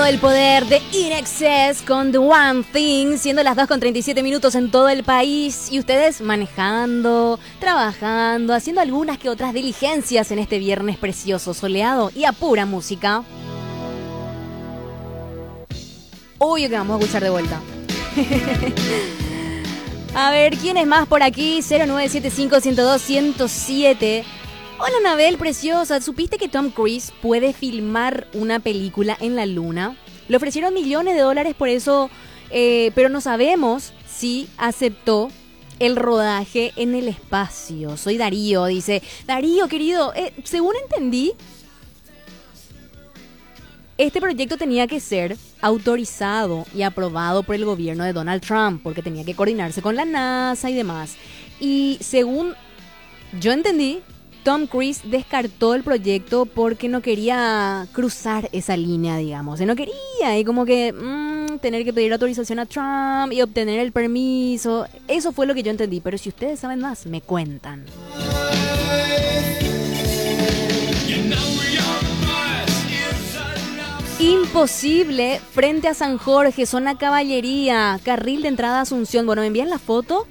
el poder de In Excess con The One Thing, siendo las 2:37 en todo el país y ustedes manejando, trabajando, haciendo algunas que otras diligencias en este viernes precioso, soleado y a pura música. Obvio que vamos a escuchar de vuelta. A ver, ¿quién es más por aquí? 0975-102-107. Hola, Anabel, preciosa. ¿Supiste que Tom Cruise puede filmar una película en la luna? Le ofrecieron millones de dólares por eso, pero no sabemos si aceptó el rodaje en el espacio. Soy Darío, dice. Darío, querido, según entendí, este proyecto tenía que ser autorizado y aprobado por el gobierno de Donald Trump, porque tenía que coordinarse con la NASA y demás. Y según yo entendí, Tom Cruise descartó el proyecto porque no quería cruzar esa línea, digamos. No quería, y como que tener que pedir autorización a Trump y obtener el permiso. Eso fue lo que yo entendí, pero si ustedes saben más, me cuentan. Imposible frente a San Jorge, zona Caballería, carril de entrada a Asunción. Bueno, ¿me envían la foto?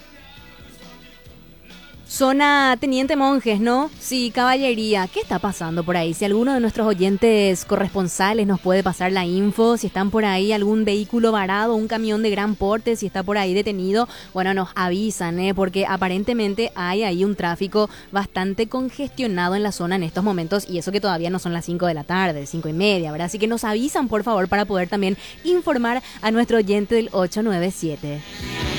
Zona Teniente Monjes, ¿no? Sí, Caballería. ¿Qué está pasando por ahí? Si alguno de nuestros oyentes corresponsales nos puede pasar la info, si están por ahí algún vehículo varado, un camión de gran porte, si está por ahí detenido, bueno, nos avisan, porque aparentemente hay ahí un tráfico bastante congestionado en la zona en estos momentos, y eso que todavía no son las 5 de la tarde, 5:30, ¿verdad? Así que nos avisan, por favor, para poder también informar a nuestro oyente del 897.